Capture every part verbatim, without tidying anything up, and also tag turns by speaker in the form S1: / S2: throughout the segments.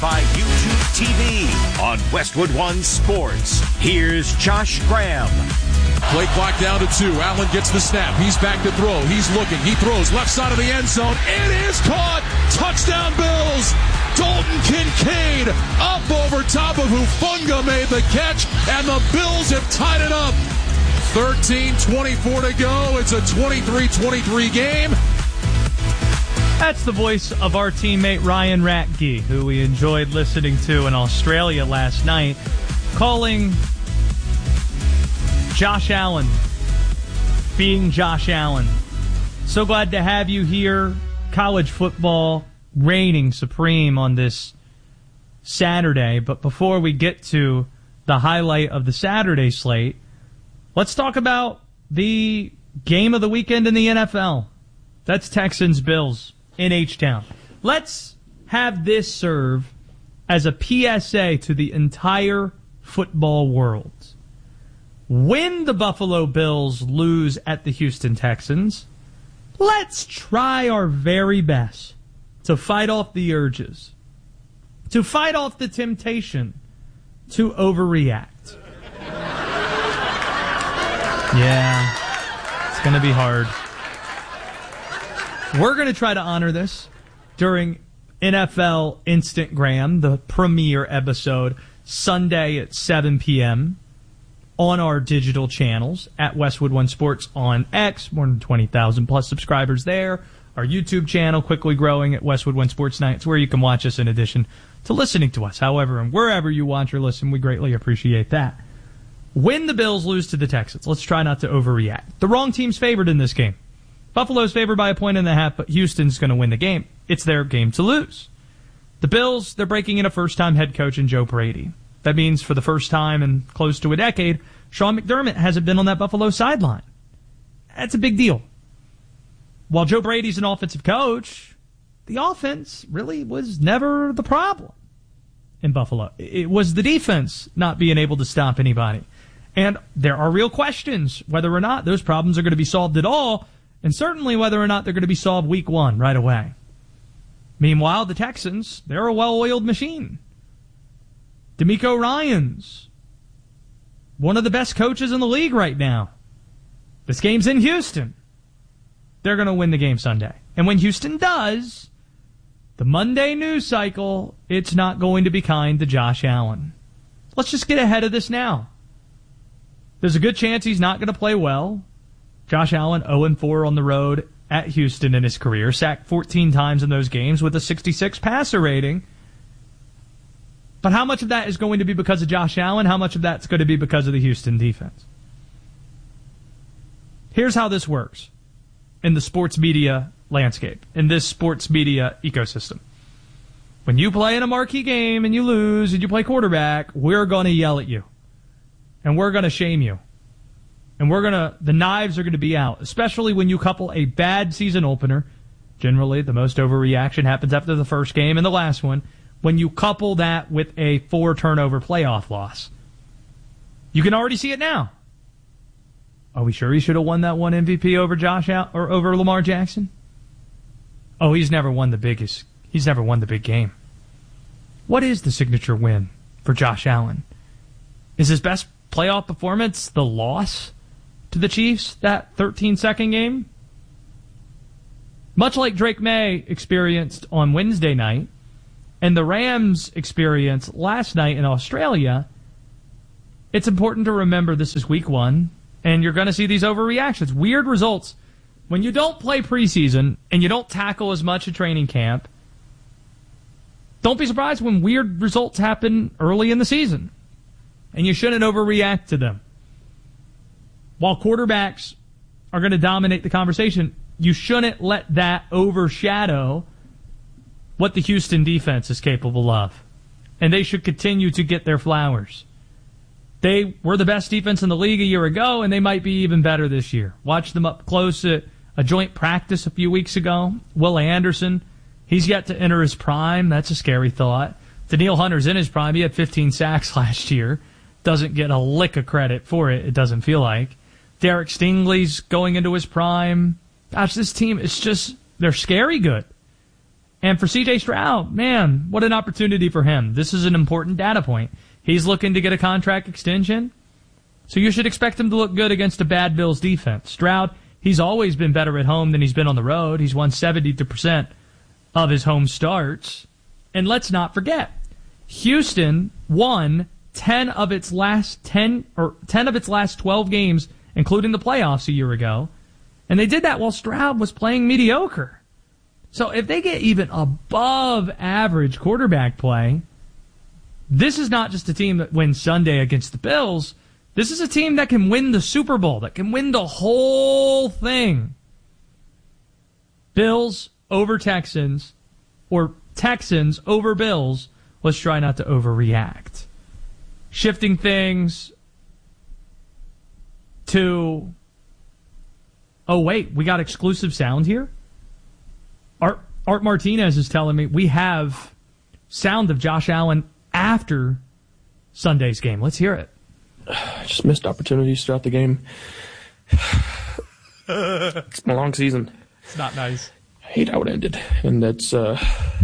S1: By YouTube T V on Westwood One Sports. Here's Josh Graham.
S2: Play clock down to two. Allen gets the snap. He's back to throw. He's looking. He throws left side of the end zone. It is caught. Touchdown Bills. Dalton Kincaid up over top of Hufanga made the catch, and the Bills have tied it up. thirteen twenty-four to go. It's a twenty-three twenty-three game.
S3: That's the voice of our teammate Ryan Ratke, who we enjoyed listening to in Australia last night, calling Josh Allen being Josh Allen. So glad to have you here. College football reigning supreme on this Saturday. But before we get to the highlight of the Saturday slate, let's talk about the game of the weekend in the N F L. That's Texans-Bills in H-Town. Let's have this serve as a P S A to the entire football world. When the Buffalo Bills lose at the Houston Texans, let's try our very best to fight off the urges, to fight off the temptation to overreact. Yeah, it's going to be hard. We're going to try to honor this during N F L Instagram, the premiere episode, Sunday at seven p.m. on our digital channels at Westwood One Sports on X. More than twenty thousand plus subscribers there. Our YouTube channel quickly growing at Westwood One Sports Nights, where you can watch us in addition to listening to us. However, and wherever you watch or listen, we greatly appreciate that. When the Bills lose to the Texans, let's try not to overreact. The wrong team's favored in this game. Buffalo's favored by a point and a half, but Houston's going to win the game. It's their game to lose. The Bills, they're breaking in a first-time head coach in Joe Brady. That means for the first time in close to a decade, Sean McDermott hasn't been on that Buffalo sideline. That's a big deal. While Joe Brady's an offensive coach, the offense really was never the problem in Buffalo. It was the defense not being able to stop anybody. And there are real questions whether or not those problems are going to be solved at all, and certainly whether or not they're going to be solved week one right away. Meanwhile, the Texans, they're a well-oiled machine. DeMeco Ryans, one of the best coaches in the league right now. This game's in Houston. They're going to win the game Sunday. And when Houston does, the Monday news cycle, it's not going to be kind to Josh Allen. Let's just get ahead of this now. There's a good chance he's not going to play well. Josh Allen, oh and four on the road at Houston in his career, sacked fourteen times in those games with a sixty-six passer rating. But how much of that is going to be because of Josh Allen? How much of that's going to be because of the Houston defense? Here's how this works in the sports media landscape, in this sports media ecosystem. When you play in a marquee game and you lose and you play quarterback, we're going to yell at you. And we're going to shame you. And we're going to, the knives are going to be out, especially when you couple a bad season opener. Generally, the most overreaction happens after the first game and the last one. When you couple that with a four turnover playoff loss. You can already see it now. Are we sure he should have won that one M V P over Josh Al- or over Lamar Jackson? Oh, he's never won the biggest. He's never won the big game. What is the signature win for Josh Allen? Is his best playoff performance the loss to the Chiefs, that thirteen-second game? Much like Drake May experienced on Wednesday night, and the Rams experienced last night in Australia, it's important to remember this is week one, and you're going to see these overreactions. Weird results. When you don't play preseason, and you don't tackle as much at training camp, don't be surprised when weird results happen early in the season. And you shouldn't overreact to them. While quarterbacks are going to dominate the conversation, you shouldn't let that overshadow what the Houston defense is capable of. And they should continue to get their flowers. They were the best defense in the league a year ago, and they might be even better this year. Watch them up close at a joint practice a few weeks ago. Will Anderson, he's yet to enter his prime. That's a scary thought. Danielle Hunter's in his prime. He had fifteen sacks last year. Doesn't get a lick of credit for it, it doesn't feel like. Derek Stingley's going into his prime. Gosh, this team is just, they're scary good. And for C J Stroud, man, what an opportunity for him. This is an important data point. He's looking to get a contract extension, so you should expect him to look good against a bad Bills defense. Stroud, he's always been better at home than he's been on the road. He's won seventy percent of his home starts. And let's not forget, Houston won ten of its last ten or ten of its last twelve games, including the playoffs a year ago. And they did that while Stroud was playing mediocre. So if they get even above average quarterback play, this is not just a team that wins Sunday against the Bills. This is a team that can win the Super Bowl, that can win the whole thing. Bills over Texans, or Texans over Bills. Let's try not to overreact. Shifting things to... Oh, wait, we got exclusive sound here? Art, Art Martinez is telling me we have sound of Josh Allen after Sunday's game. Let's hear it.
S4: Just missed opportunities throughout the game. It's been a long season.
S3: It's not nice.
S4: I hate how it ended, and that's uh,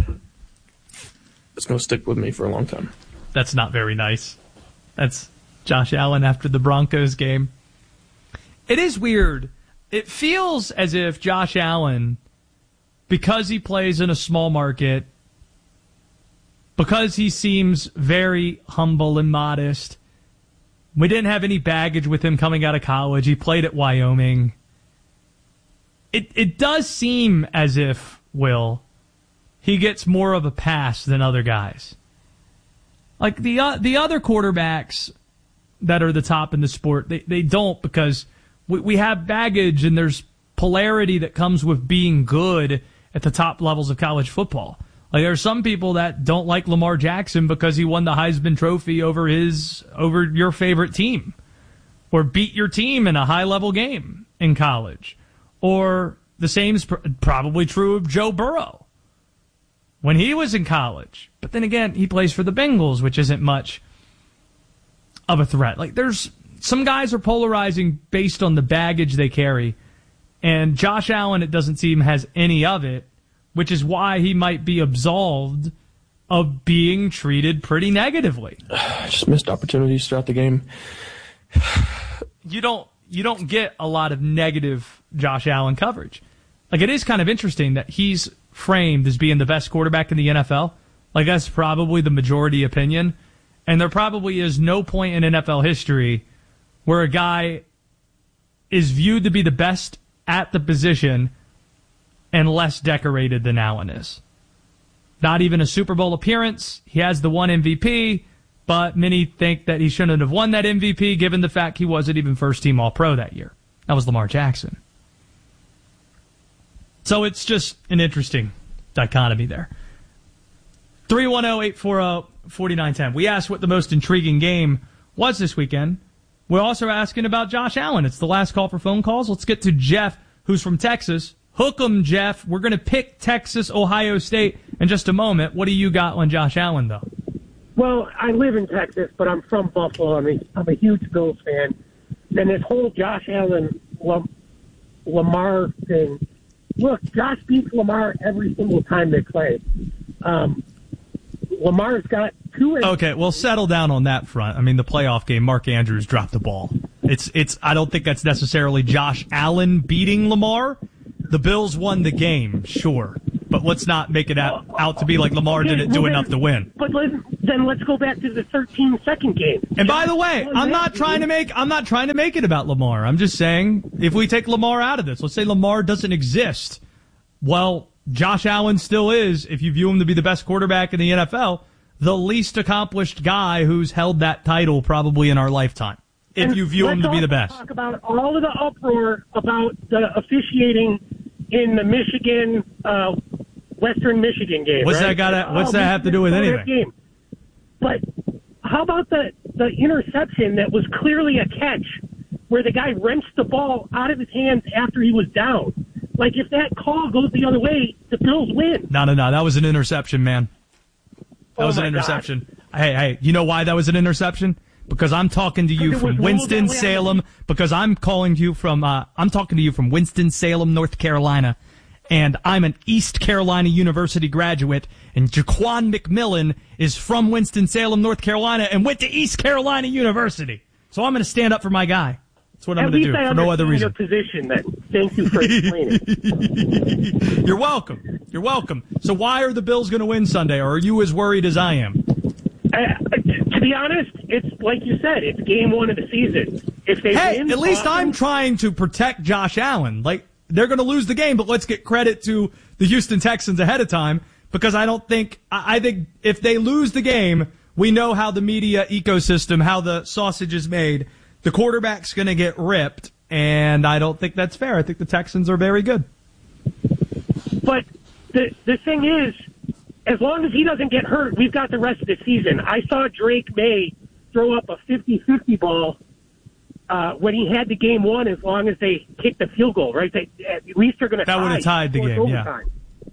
S4: it's going to stick with me for a long time.
S3: That's not very nice. That's Josh Allen after the Broncos game. It is weird. It feels as if Josh Allen, because he plays in a small market, because he seems very humble and modest, we didn't have any baggage with him coming out of college. He played at Wyoming. It it does seem as if, Will, he gets more of a pass than other guys. Like the uh, the other quarterbacks that are the top in the sport, they, they don't, because we, we have baggage and there's polarity that comes with being good at the top levels of college football. Like there are some people that don't like Lamar Jackson because he won the Heisman Trophy over his over your favorite team, or beat your team in a high-level game in college. Or the same is pr- probably true of Joe Burrow when he was in college. But then again, he plays for the Bengals, which isn't much of a threat. Like there's some guys are polarizing based on the baggage they carry, and Josh Allen, it doesn't seem, has any of it, which is why he might be absolved of being treated pretty negatively.
S4: Just missed opportunities throughout the game.
S3: You don't you don't get a lot of negative Josh Allen coverage. Like, it is kind of interesting that he's framed as being the best quarterback in the N F L. Like, that's probably the majority opinion. And there probably is no point in N F L history where a guy is viewed to be the best at the position and less decorated than Allen is. Not even a Super Bowl appearance. He has the one M V P, but many think that he shouldn't have won that M V P given the fact he wasn't even first-team All-Pro that year. That was Lamar Jackson. So it's just an interesting dichotomy there. three one zero, eight four zero, four nine one zero. We asked what the most intriguing game was this weekend. We're also asking about Josh Allen. It's the last call for phone calls. Let's get to Jeff, who's from Texas. Hook 'em, Jeff. We're going to pick Texas, Ohio State in just a moment. What do you got on Josh Allen, though?
S5: Well, I live in Texas, but I'm from Buffalo. I'm a, I'm a huge Bills fan. And this whole Josh Allen Lam- Lamar thing, look, Josh beats Lamar every single time they play. Um, Lamar's got two...
S3: Okay, well, settle down on that front. I mean, the playoff game, Mark Andrews dropped the ball. It's it's. I don't think that's necessarily Josh Allen beating Lamar. The Bills won the game, sure. But let's not make it out, out to be like Lamar
S5: okay,
S3: didn't do
S5: well,
S3: enough
S5: then,
S3: to win.
S5: But let, then let's go back to the thirteen-second game.
S3: And by the way, I'm not trying to make I'm not trying to make it about Lamar. I'm just saying, if we take Lamar out of this, let's say Lamar doesn't exist. Well, Josh Allen still is, if you view him to be the best quarterback in the N F L, the least accomplished guy who's held that title probably in our lifetime, if
S5: and
S3: you view him to be the best.
S5: Talk about all of the uproar about the officiating in the Michigan, uh, Western Michigan game.
S3: What's
S5: right?
S3: that got? What's
S5: oh,
S3: that have to do with anything?
S5: Game. But how about the the interception that was clearly a catch, where the guy wrenched the ball out of his hands after he was down? Like, if that call goes the other way, the Bills win.
S3: No, no, no. That was an interception, man. That
S5: oh
S3: was an interception. God. Hey, hey, you know why that was an interception? Because I'm talking to you from Winston-Salem. Because I'm calling you from, uh, I'm talking to you from Winston-Salem, North Carolina. and I'm an East Carolina University graduate, and Jaquan McMillan is from Winston-Salem, North Carolina, and went to East Carolina University. So I'm going to stand up for my guy. That's what I'm
S5: At
S3: going to
S5: least
S3: do,
S5: I
S3: for no other reason.
S5: Your position, then. Thank you for explaining.
S3: You're welcome. You're welcome. So why are the Bills going to win Sunday, or are you as worried as I am?
S5: Uh, to be honest, it's like you said, it's game one of the season. If they
S3: Hey,
S5: win,
S3: at least
S5: awesome.
S3: I'm trying to protect Josh Allen. Like, they're going to lose the game, but let's get credit to the Houston Texans ahead of time, because I don't think, I I think if they lose the game, we know how the media ecosystem, how the sausage is made. The quarterback's going to get ripped, and I don't think that's fair. I think the Texans are very good.
S5: But the the thing is, as long as he doesn't get hurt, we've got the rest of the season. I saw Drake May throw up a fifty-fifty ball uh, when he had the game won, as long as they kicked the field goal, right? They, at least they're going to tie.
S3: That would have tied the game, yeah.
S5: overtime.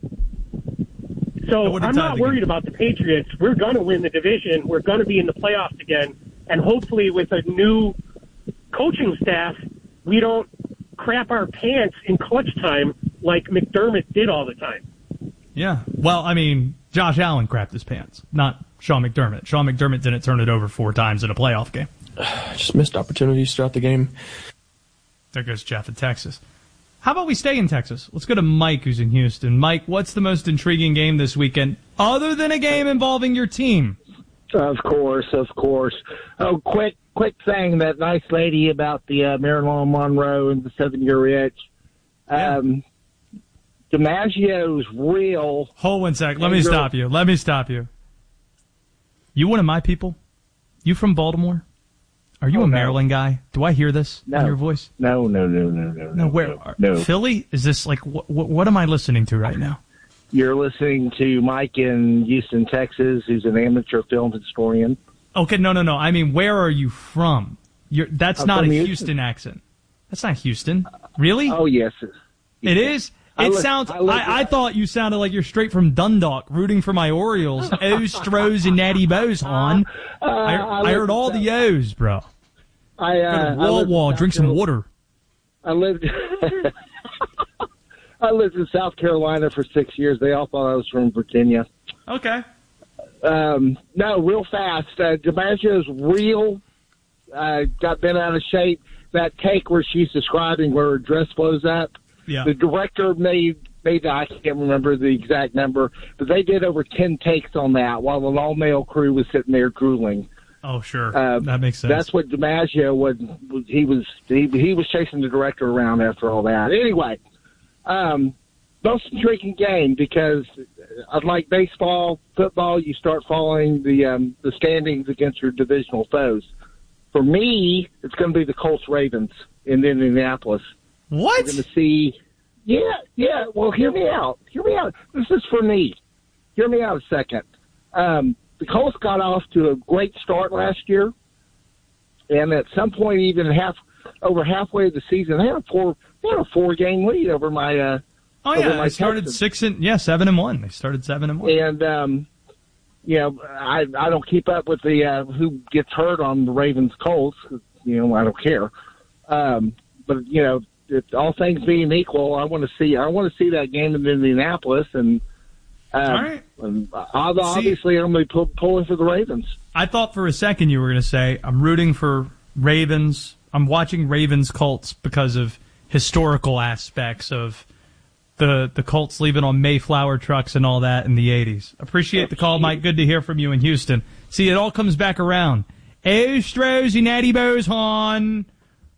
S5: So I'm not worried about the Patriots. We're going to win the division. We're going to be in the playoffs again. And hopefully with a new coaching staff, we don't crap our pants in clutch time like McDermott did all the time.
S3: Yeah. Well, I mean, Josh Allen crapped his pants, not Sean McDermott. Sean McDermott didn't turn it over four times in a playoff game.
S4: Just missed opportunities throughout the game.
S3: There goes Jeff in Texas. How about we stay in Texas? Let's go to Mike, who's in Houston. Mike, what's the most intriguing game this weekend, other than a game involving your team?
S6: Of course, of course. Oh, quick, quick thing. That nice lady about the uh, Marilyn Monroe and the seven-year itch. Um, yeah. DiMaggio's real.
S3: Hold one sec. Let me stop you. Let me stop you. You one of my people? You from Baltimore? Are you
S6: oh,
S3: a
S6: no.
S3: Maryland guy? Do I hear this
S6: no.
S3: in your voice?
S6: No, no, no, no, no.
S3: No, where?
S6: No. no.
S3: Philly? Is this like, wh- wh- what am I listening to right now?
S6: You're listening to Mike in Houston, Texas, who's an amateur film historian.
S3: Okay, no, no, no. I mean, where are you from? You're, that's
S6: I'm
S3: not a
S6: Houston.
S3: Houston accent. That's not Houston. Really?
S6: Oh, yes.
S3: It is?
S6: I
S3: It
S6: look,
S3: sounds,
S6: I, look,
S3: I, I thought you sounded like you're straight from Dundalk, rooting for my Orioles. O's, Strohs, and Natty Bows, hon.
S6: Uh,
S3: I,
S6: I,
S3: I heard all the O's, bro.
S6: I, uh,
S3: Go to Wall Wall, drink some water.
S6: I lived... I lived in South Carolina for six years. They all thought I was from Virginia.
S3: Okay.
S6: Um, no, real fast. Uh, DiMaggio's real. Uh, got bent out of shape. That take where she's describing where her dress blows up.
S3: Yeah.
S6: The director made, made I can't remember the exact number, but they did over ten takes on that while an all-male crew was sitting there drooling.
S3: Oh, sure.
S6: Uh,
S3: that makes sense.
S6: That's what DiMaggio was. He was he, he was chasing the director around after all that. Anyway. Um, most intriguing game because, unlike baseball, football, you start following the um, the standings against your divisional foes. For me, it's going to be the Colts Ravens in Indianapolis.
S3: What?
S6: We're going to see. Yeah, yeah. Well, hear me out. Hear me out. This is for me. Hear me out a second. Um, the Colts got off to a great start last year, and at some point, even half over halfway of the season, they had a four. They had a four-game lead over my. Uh,
S3: oh
S6: over
S3: yeah,
S6: my
S3: they started
S6: Texans.
S3: six and yeah, seven and one. They started seven and one.
S6: And um, you know, I I don't keep up with the uh, who gets hurt on the Ravens Colts. You know, I don't care. Um, but you know, if all things being equal, I want to see I want to see that game in Indianapolis, and, uh,
S3: all right.
S6: and obviously I'm going to be pull, pulling for the Ravens.
S3: I thought for a second you were going to say I'm rooting for Ravens. I'm watching Ravens Colts because of historical aspects of the the Colts leaving on Mayflower trucks and all that in the eighties. Appreciate the call, Mike. Good to hear from you in Houston. See, it all comes back around. O's, Strohs, and Natty Bows, hon.